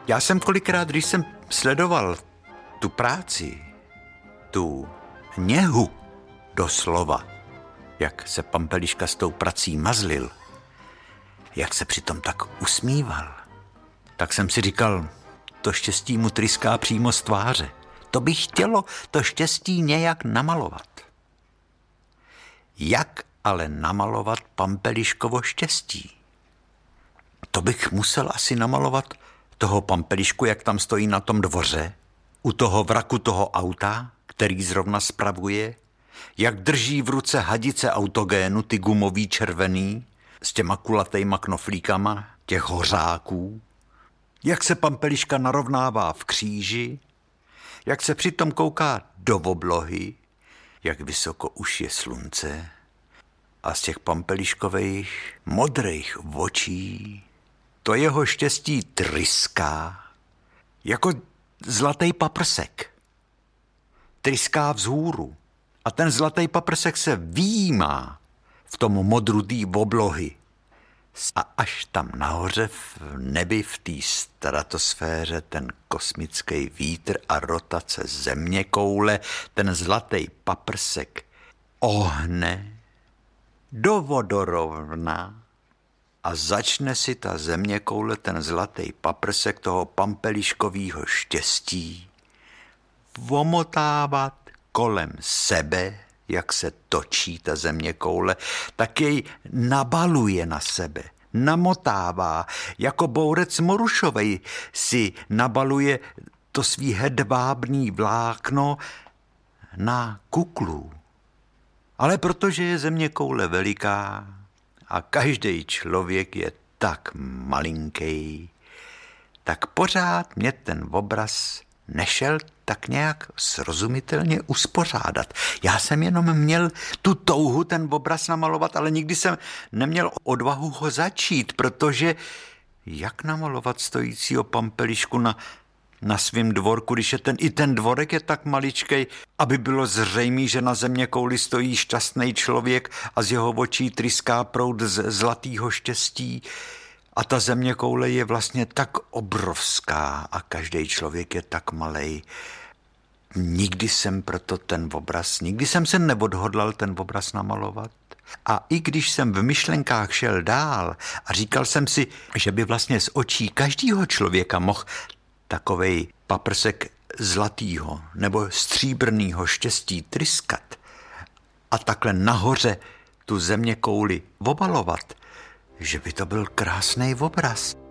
Já jsem kolikrát, když jsem sledoval tu práci, tu něhu doslova, jak se Pampeliška s tou prací mazlil, jak se přitom tak usmíval, tak jsem si říkal, to štěstí mu tryská přímo z tváře. To by chtělo to štěstí nějak namalovat. Jak ale namalovat Pampeliškovo štěstí? To bych musel asi namalovat toho Pampelišku, jak tam stojí na tom dvoře, u toho vraku toho auta, který zrovna spravuje, jak drží v ruce hadice autogénu, ty gumový červený, s těma kulatejma knoflíkama, těch hořáků, jak se Pampeliška narovnává v kříži, jak se přitom kouká do oblohy, jak vysoko už je slunce a z těch Pampeliškových modrých očí to jeho štěstí tryská jako zlatý paprsek. Tryská vzhůru a ten zlatý paprsek se výjímá v tom modru té oblohy. A až tam nahoře v nebi, v té stratosféře, ten kosmický vítr a rotace zeměkoule, ten zlatý paprsek ohne do vodorovna a začne si ta zeměkoule, ten zlatý paprsek toho Pampeliškovýho štěstí omotávat kolem sebe, jak se točí ta zeměkoule, tak jej nabaluje na sebe, namotává, jako bourec morušovej si nabaluje to svý hedvábný vlákno na kuklu. Ale protože je zeměkoule veliká a každý člověk je tak malinký, tak pořád mě ten obraz nešel tak nějak srozumitelně uspořádat. Já jsem jenom měl tu touhu ten obraz namalovat, ale nikdy jsem neměl odvahu ho začít, protože jak namalovat stojícího Pampelišku na svém dvorku, když je i ten dvorek je tak maličkej, aby bylo zřejmé, že na zeměkouli stojí šťastný člověk a z jeho očí tryská proud zlatýho štěstí. A ta zeměkoule je vlastně tak obrovská a každý člověk je tak malej. Nikdy jsem proto nikdy jsem se neodhodlal ten obraz namalovat. A i když jsem v myšlenkách šel dál a říkal jsem si, že by vlastně z očí každého člověka mohl takovej paprsek zlatýho nebo stříbrnýho štěstí tryskat a takhle nahoře tu zeměkouli obalovat, že by to byl krásný obraz.